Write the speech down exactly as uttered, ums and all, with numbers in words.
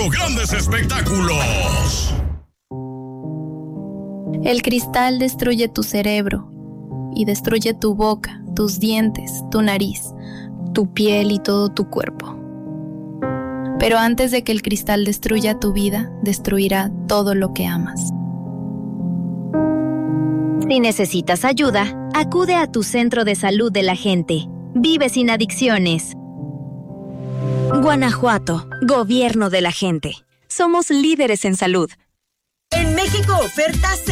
presentando grandes espectáculos. El cristal destruye tu cerebro y destruye tu boca, tus dientes, tu nariz, tu piel y todo tu cuerpo. Pero antes de que el cristal destruya tu vida, destruirá todo lo que amas. Si necesitas ayuda, acude a tu centro de salud de la gente. Vive sin adicciones. Guanajuato, Gobierno de la gente. Somos líderes en salud. En México, ofertas